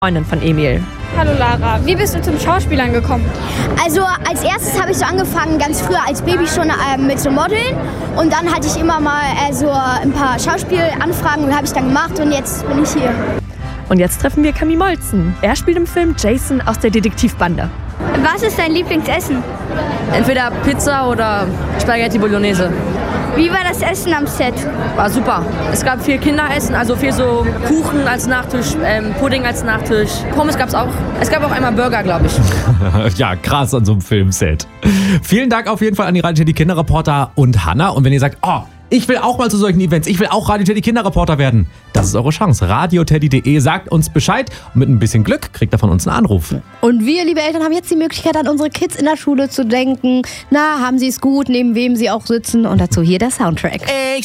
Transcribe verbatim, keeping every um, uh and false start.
Freundin von Emil. Hallo Lara, wie bist du zum Schauspielern gekommen? Also als erstes habe ich so angefangen, ganz früher als Baby schon äh, mit so Modeln. Und dann hatte ich immer mal äh, so ein paar Schauspielanfragen und habe ich dann gemacht und jetzt bin ich hier. Und jetzt treffen wir Camille Molzen. Er spielt im Film Jason aus der Detektivbande. Was ist dein Lieblingsessen? Entweder Pizza oder Spaghetti Bolognese. Wie war das Essen am Set? War super. Es gab viel Kinderessen, also viel so Kuchen als Nachtisch, ähm, Pudding als Nachtisch. Pommes gab es auch. Es gab auch einmal Burger, glaube ich. Ja, krass an so einem Filmset. Vielen Dank auf jeden Fall an die Radio Teddy Kinderreporter und Hannah. Und wenn ihr sagt, oh, ich will auch mal zu solchen Events, ich will auch Radio Teddy Kinderreporter werden, das ist eure Chance. radioteddy punkt de, sagt uns Bescheid und mit ein bisschen Glück kriegt ihr von uns einen Anruf. Und wir, liebe Eltern, haben jetzt die Möglichkeit, an unsere Kids in der Schule zu denken. Na, haben sie es gut, neben wem sie auch sitzen und dazu hier der Soundtrack. Ich